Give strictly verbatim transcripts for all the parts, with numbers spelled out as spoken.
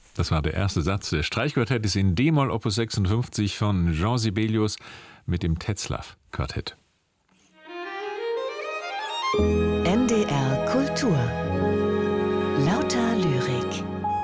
Das war der erste Satz des Streichquartetts in D-Moll Opus sechsundfünfzig von Jean Sibelius mit dem Tetzlaff-Quartett. N D R Kultur. Lauter Lyrik.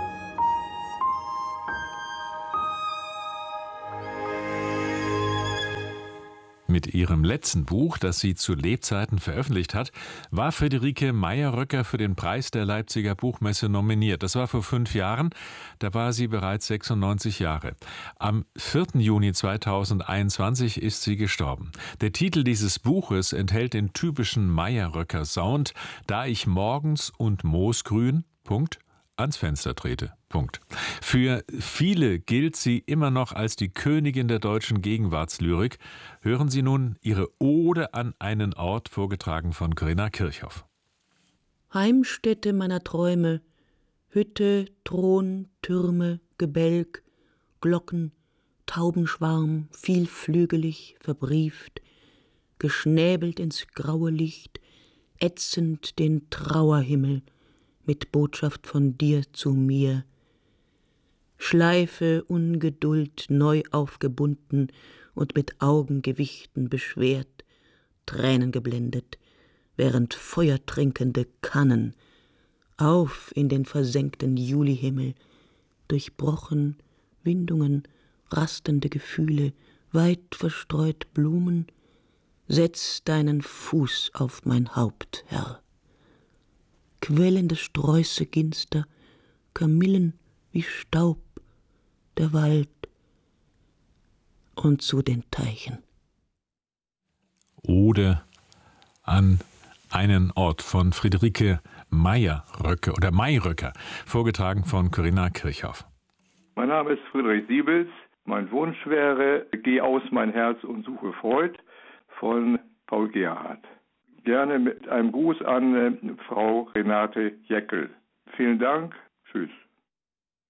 Mit ihrem letzten Buch, das sie zu Lebzeiten veröffentlicht hat, war Friederike Mayer-Röcker für den Preis der Leipziger Buchmesse nominiert. Das war vor fünf Jahren, da war sie bereits sechsundneunzig Jahre. Am vierten Juni zweitausendeinundzwanzig ist sie gestorben. Der Titel dieses Buches enthält den typischen Mayer-Röcker-Sound, da ich morgens und moosgrün, Punkt, ans Fenster trete. Punkt. Für viele gilt sie immer noch als die Königin der deutschen Gegenwartslyrik. Hören Sie nun ihre Ode an einen Ort, vorgetragen von Corinna Kirchhoff. Heimstätte meiner Träume, Hütte, Thron, Türme, Gebälk, Glocken, Taubenschwarm, vielflügelig, verbrieft, geschnäbelt ins graue Licht, ätzend den Trauerhimmel, mit Botschaft von dir zu mir. Schleife Ungeduld neu aufgebunden und mit Augengewichten beschwert, Tränen geblendet, während feuertrinkende Kannen auf in den versenkten Julihimmel, durchbrochen Windungen, rastende Gefühle, weit verstreut Blumen, setz deinen Fuß auf mein Haupt, Herr. Quellende Sträuße Ginster, Kamillen wie Staub, der Wald und zu den Teichen. Ode an einen Ort von Friederike Mayer-Röcker oder Mayröcker, vorgetragen von Corinna Kirchhoff. Mein Name ist Friedrich Siebels. Mein Wunsch wäre, geh aus mein Herz und suche Freud von Paul Gerhardt. Gerne mit einem Gruß an äh, Frau Renate Jäckel. Vielen Dank. Tschüss.